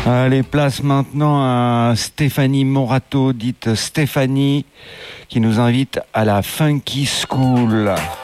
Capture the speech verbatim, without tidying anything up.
Allez, place maintenant à Stéphanie Morato, dite Stéphanie, qui nous invite à la Funky School.